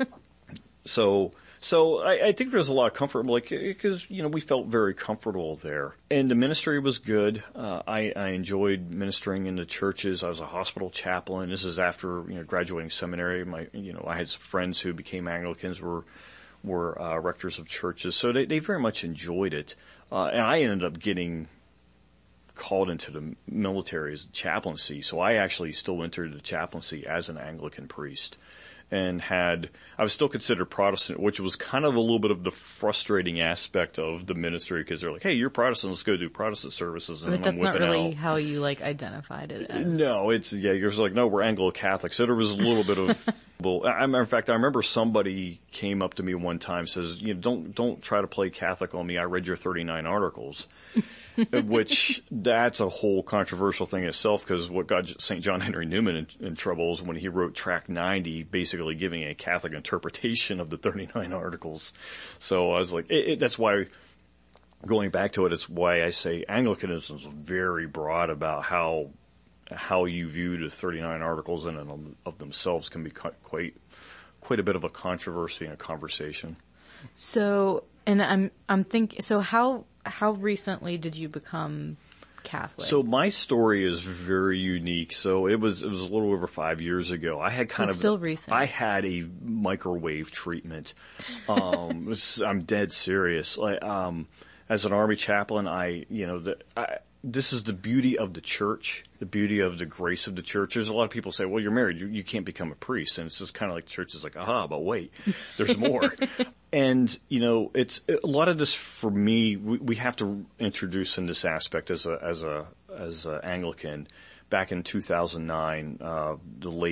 so, So I, I think there's a lot of comfort, like, because, you know, we felt very comfortable there. And the ministry was good. Uh, I, I enjoyed ministering in the churches. I was a hospital chaplain. This is after, you know, graduating seminary. My, you know, I had some friends who became Anglicans, were, were, uh, rectors of churches. So they, they very much enjoyed it. Uh, and I ended up getting called into the military as chaplaincy. So I actually still entered the chaplaincy as an Anglican priest. And had, I was still considered Protestant, which was kind of a little bit of the frustrating aspect of the ministry, because they're like, hey, you're Protestant, let's go do Protestant services. And but that's I'm not really out. how you, like, identified it as. No, it's, yeah, you're just like, no, we're Anglo-Catholic. So there was a little bit of, well, I, in fact, I remember somebody came up to me one time, says, you know, don't, don't try to play Catholic on me. I read your thirty-nine articles. Which, that's a whole controversial thing itself, because what got Saint John Henry Newman in, in trouble is when he wrote Tract ninety, basically giving a Catholic interpretation of the thirty-nine articles. So I was like, it, it, that's why, going back to it, it's why I say Anglicanism is very broad about how, how you view the thirty-nine articles in and of themselves can be quite, quite a bit of a controversy and a conversation. So, and I'm, I'm thinking, so how, how recently did you become Catholic? So my story is very unique. So it was, it was a little over five years ago. I had kind so of, still recent. I had a microwave treatment. Um, was, I'm dead serious. Like, um, as an Army chaplain, I, you know, the, I, this is the beauty of the church, the beauty of the grace of the church. There's a lot of people say, well, you're married, you, you can't become a priest. And it's just kind of like the church is like, aha, but wait, there's more. And, you know, it's a lot of this for me, we, we have to introduce in this aspect as a, as a, as a Anglican. Back in two thousand nine, uh, the late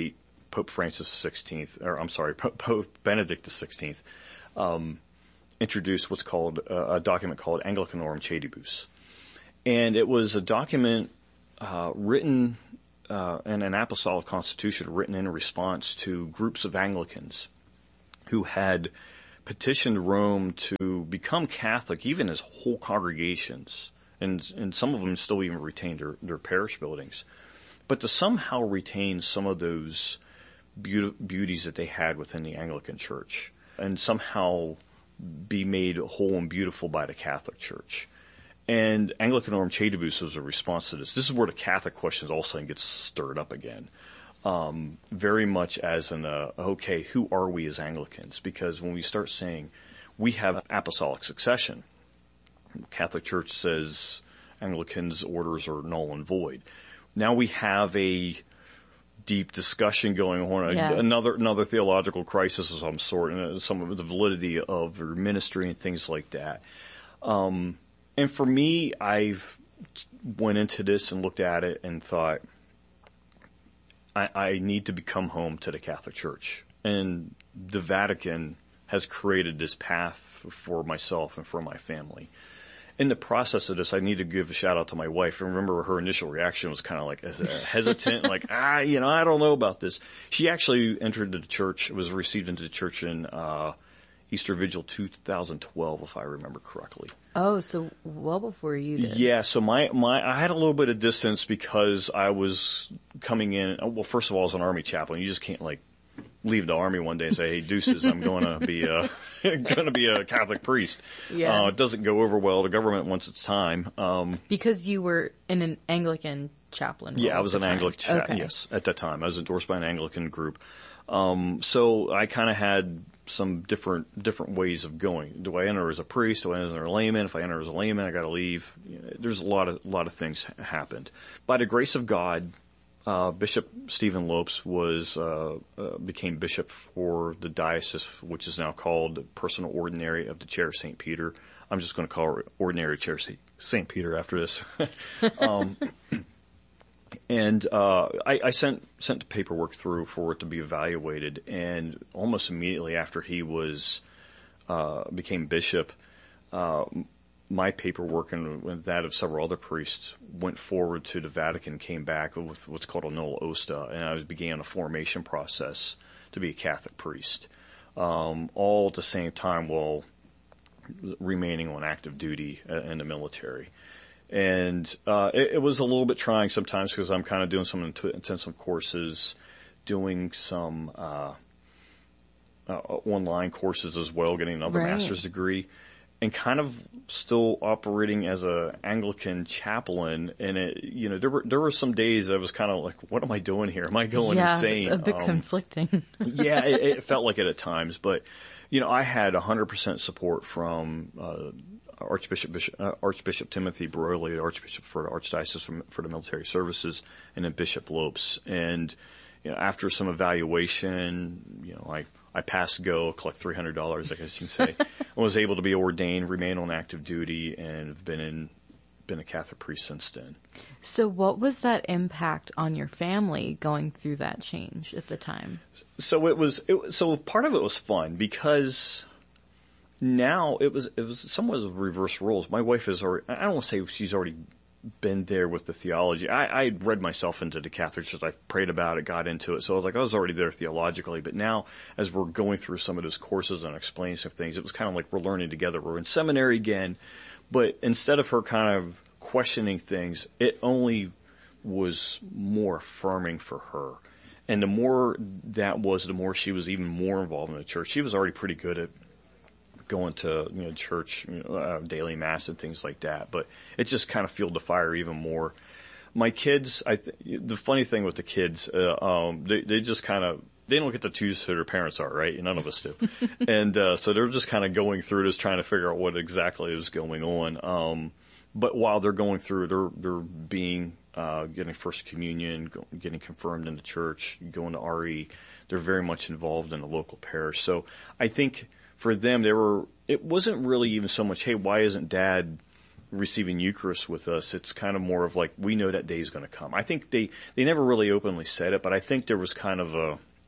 Pope Francis the sixteenth, or I'm sorry, Pope Benedict the sixteenth, um, introduced what's called uh, a document called Anglicanorum Cedibus. And it was a document uh, written uh, in an apostolic constitution, written in response to groups of Anglicans who had petitioned Rome to become Catholic, even as whole congregations, and, and some of them still even retained their, their parish buildings, but to somehow retain some of those beauty, beauties that they had within the Anglican Church, and somehow be made whole and beautiful by the Catholic Church. And Anglicanorum Cedibus was a response to this. This is where the Catholic questions all of a sudden get stirred up again. Um, very much as an, uh, okay, who are we as Anglicans? Because when we start saying we have apostolic succession, the Catholic Church says Anglicans' orders are null and void. Now we have a deep discussion going on, yeah. another another theological crisis of some sort, and some of the validity of their ministry and things like that. Um, and for me, I went into this and looked at it and thought, I, I need to become home to the Catholic Church. And the Vatican has created this path for myself and for my family. In the process of this, I need to give a shout out to my wife. And remember, her initial reaction was kind of like hesitant, like, ah, you know, I don't know about this. She actually entered the church, was received into the church in uh Easter Vigil two thousand twelve, if I remember correctly. Oh, so well before you did. Yeah, so my, my, I had a little bit of distance because I was coming in, well, first of all, as an Army chaplain, you just can't like leave the Army one day and say, hey, deuces, I'm going to be a, going to be a Catholic priest. Yeah. Uh, it doesn't go over well. The government wants its time. Um, because you were in an Anglican chaplain role. Yeah, I was an Anglican chaplain, okay. Yes, at that time. I was endorsed by an Anglican group. Um, so I kind of had some different, different ways of going. Do I enter as a priest? Do I enter as a layman? If I enter as a layman, I gotta leave. You know, there's a lot of, a lot of things happened. By the grace of God, uh, Bishop Stephen Lopes was, uh, uh, became bishop for the diocese, which is now called Personal Ordinary of the Chair of Saint Peter. I'm just going to call it Ordinary Chair of Saint Peter after this. um, And, uh, I, I sent, sent the paperwork through for it to be evaluated, and almost immediately after he was, uh, became bishop, uh, my paperwork and that of several other priests went forward to the Vatican, came back with what's called a nulla osta, and I was began a formation process to be a Catholic priest, um, all at the same time while remaining on active duty in the military. And, uh, it, it was a little bit trying sometimes because I'm kind of doing some intensive courses, doing some, uh, uh, online courses as well, getting another right. master's degree, and kind of still operating as a Anglican chaplain. And it, you know, there were, there were some days I was kind of like, what am I doing here? Am I going yeah, insane? A bit um, conflicting. yeah, it, it felt like it at times, but, you know, I had one hundred percent support from, uh, Archbishop Bishop, uh, Archbishop Timothy Broglie, the Archbishop for the Archdiocese for, for the Military Services, and then Bishop Lopes. And, you know, after some evaluation, you know, I, I passed go, collect three hundred dollars, I guess you can say, and was able to be ordained, remain on active duty, and have been in, been a Catholic priest since then. So what was that impact on your family going through that change at the time? So it was, it, so part of it was fun because now it was, it was somewhat of reverse roles. My wife is already, I don't want to say she's already been there with the theology. I, I read myself into the Catholic Church. I prayed about it, got into it. So I was like, I was already there theologically. But now, as we're going through some of those courses and explaining some things, it was kind of like we're learning together. We're in seminary again. But instead of her kind of questioning things, it only was more affirming for her. And the more that was, the more she was even more involved in the church. She was already pretty good at going to, you know, church, you know, uh, daily mass and things like that. But it just kind of fueled the fire even more. My kids, I th- the funny thing with the kids, uh, um, they, they just kind of, they don't get to choose who their parents are, right? None of us do. and, uh, so they're just kind of going through this, trying to figure out what exactly is going on. Um, but while they're going through, they're, they're being, uh, getting first communion, go, getting confirmed in the church, going to R E. They're very much involved in the local parish. So I think, for them, they were, it wasn't really even so much, hey, why isn't Dad receiving Eucharist with us? It's kind of more of like, we know that day's going to come. I think they, they never really openly said it, but I think there was kind of a,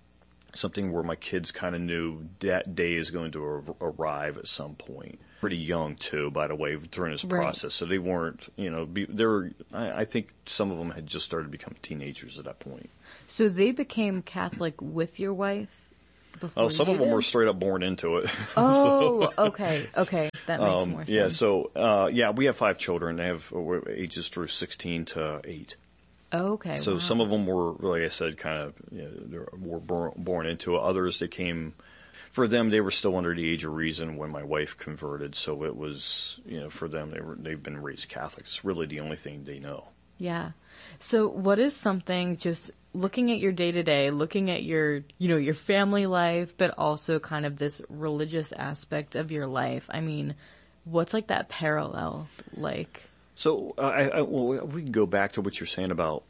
something where my kids kind of knew that day is going to ar- arrive at some point. Pretty young too, by the way, during this Right. process. So they weren't, you know, be, they were, I, I think some of them had just started to become teenagers at that point. So they became Catholic with your wife? Before Oh, some you of them did? were straight up born into it. Oh, So- okay, okay. That makes um, more sense. Yeah, so, uh, yeah, we have five children. They have uh, ages through sixteen to eight. Okay. So wow. some of them were, like I said, kind of, you know, they were born, born into it. Others, they came, for them, they were still under the age of reason when my wife converted. So it was, you know, for them, they were, they've been raised Catholic. It's really the only thing they know. Yeah. So what is something, just looking at your day to day, looking at your, you know, your family life, but also kind of this religious aspect of your life? I mean, what's like that parallel like? So, uh, I, I, well, we can go back to what you're saying about,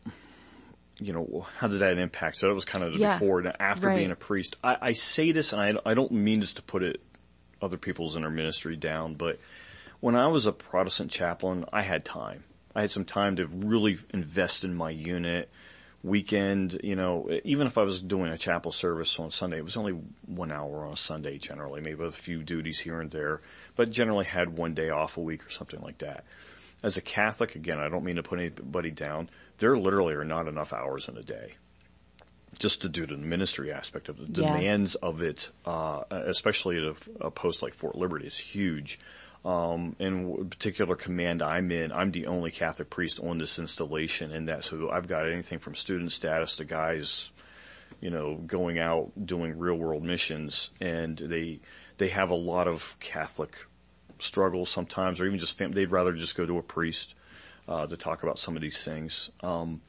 you know, how did that impact? So that was kind of the Yeah, before and after right. being a priest. I, I say this, and I, I don't mean this to put it, other people's in our ministry down, but when I was a Protestant chaplain, I had time. I had some time to really invest in my unit. Weekend, you know, even if I was doing a chapel service on Sunday, it was only one hour on a Sunday generally, maybe with a few duties here and there, but generally had one day off a week or something like that. As a Catholic, again, I don't mean to put anybody down, there literally are not enough hours in a day just to do the ministry aspect of the Yeah. demands of it, uh, especially at a, a post like Fort Liberty is huge. Um, in a particular command I'm in, I'm the only Catholic priest on this installation, and that, so I've got anything from student status to guys, you know, going out doing real world missions, and they, they have a lot of Catholic struggles sometimes, or even just fam- they'd rather just go to a priest, uh, to talk about some of these things. Um,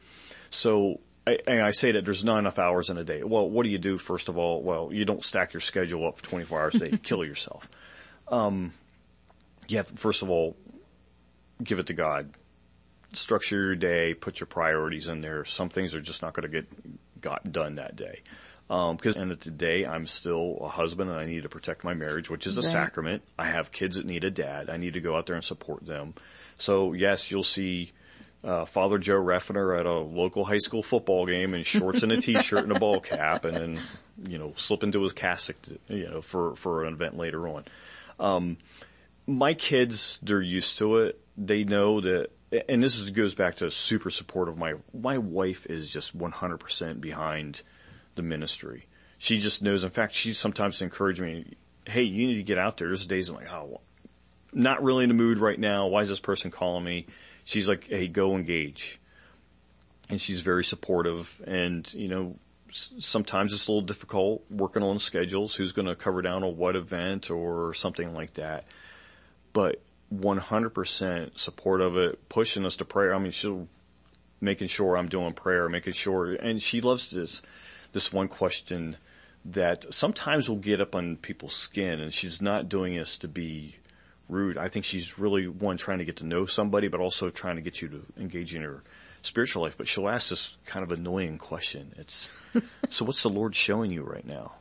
so, I, and I say that there's not enough hours in a day. Well, what do you do? First of all, well, you don't stack your schedule up for twenty-four hours a day. You kill yourself. Um, you have, first of all, give it to God. Structure your day, put your priorities in there. Some things are just not going to get got done that day. Um, because at the end of the day, I'm still a husband and I need to protect my marriage, which is a Right. sacrament. I have kids that need a dad. I need to go out there and support them. So yes, you'll see, uh, Father Joe Reffner at a local high school football game in shorts and a t-shirt and a ball cap, and then, you know, slip into his cassock, you know, for, for an event later on. Um, my kids, they're used to it. They know that, and this is, goes back to super supportive. My, my wife is just one hundred percent behind the ministry. She just knows. In fact, she sometimes encourages me, hey, you need to get out there. There's days I'm like, oh, not really in the mood right now. Why is this person calling me? She's like, hey, go engage. And she's very supportive. And, you know, s- sometimes it's a little difficult working on schedules. Who's going to cover down on what event or something like that. But one hundred percent support of it, pushing us to prayer. I mean, she'll making sure I'm doing prayer, making sure, and she loves this, this one question that sometimes will get up on people's skin, and she's not doing this to be rude. I think she's really, one, trying to get to know somebody, but also trying to get you to engage in her spiritual life. But she'll ask this kind of annoying question. It's, so what's the Lord showing you right now?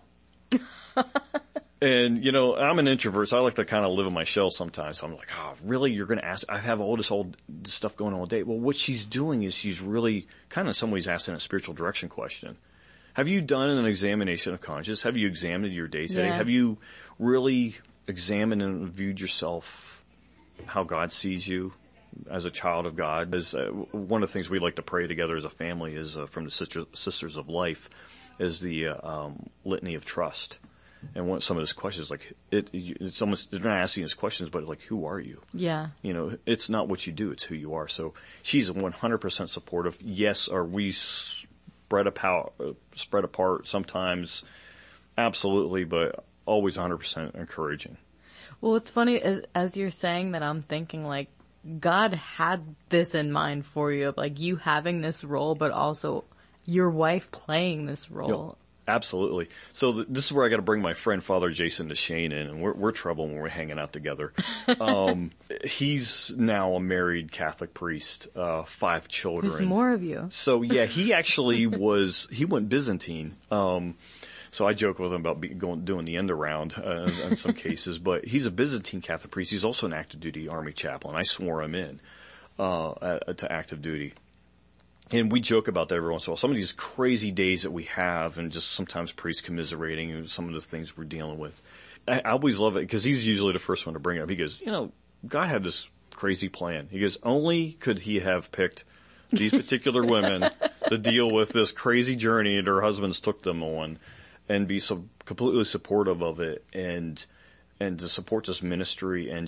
And, you know, I'm an introvert, so I like to kind of live in my shell sometimes. So I'm like, oh, really? You're going to ask? I have all this old this stuff going on all day. Well, what she's doing is she's really kind of in some ways asking a spiritual direction question. Have you done an examination of conscience? Have you examined your day today? Yeah. Have you really examined and viewed yourself how God sees you as a child of God? As, uh, one of the things we like to pray together as a family is uh, from the Sister, Sisters of Life is the uh, um, Litany of Trust. And one, some of those questions, like, it, it's almost, they're not asking us questions, but like, who are you? Yeah. You know, it's not what you do, it's who you are. So she's one hundred percent supportive. Yes, are we spread apart, spread apart sometimes? Absolutely, but always one hundred percent encouraging. Well, it's funny, as, as you're saying that, I'm thinking, like, God had this in mind for you, of, like, you having this role, but also your wife playing this role. Yep. Absolutely. So th- this is where I got to bring my friend Father Jason DeShane in, and we're, we're trouble when we're hanging out together. Um, he's now a married Catholic priest, uh, five children. There's more of you. So yeah, he actually was, he went Byzantine. Um, so I joke with him about be, going, doing the end around, uh, in some cases, but he's a Byzantine Catholic priest. He's also an active duty Army chaplain. I swore him in, uh, uh to active duty. And we joke about that every once in a while. Some of these crazy days that we have, and just sometimes priests commiserating some of the things we're dealing with. I, I always love it because he's usually the first one to bring it up. He goes, you know, God had this crazy plan. He goes, only could he have picked these particular women to deal with this crazy journey that her husbands took them on, and be so completely supportive of it, and and to support this ministry, and